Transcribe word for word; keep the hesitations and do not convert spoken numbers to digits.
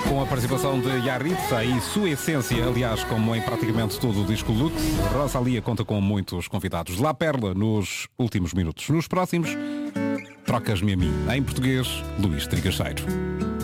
Com a participação de Yaritza e sua essência, aliás, como em praticamente todo o disco Lux, Rosalia conta com muitos convidados. La Perla nos últimos minutos. Nos próximos, Trocas-me a mim. Em português, Luís Trigacheiro.